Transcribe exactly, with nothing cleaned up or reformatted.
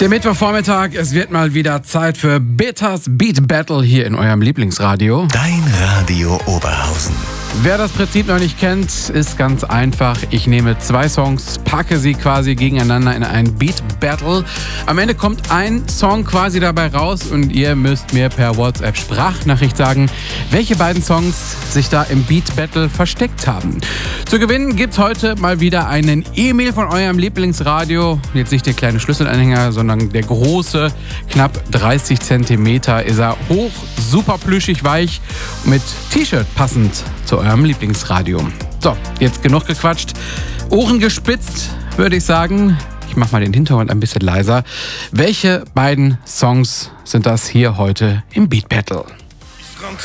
Der Mittwochvormittag, es wird mal wieder Zeit für Bitters Beat Battle hier in eurem Lieblingsradio. Dein Radio Oberhausen. Wer das Prinzip noch nicht kennt, ist ganz einfach. Ich nehme zwei Songs, packe sie quasi gegeneinander in ein Beat Battle. Am Ende kommt ein Song quasi dabei raus und ihr müsst mir per WhatsApp Sprachnachricht sagen, welche beiden Songs sich da im Beat Battle versteckt haben. Zu gewinnen gibt's heute mal wieder einen E-Mail von eurem Lieblingsradio. Jetzt nicht der kleine Schlüsselanhänger, sondern der große, knapp dreißig Zentimeter ist er hoch, super plüschig weich, mit T-Shirt passend zu eurem Lieblingsradio. So, jetzt genug gequatscht. Ohren gespitzt, würde ich sagen. Ich mach mal den Hintergrund ein bisschen leiser. Welche beiden Songs sind das hier heute im Beat Battle?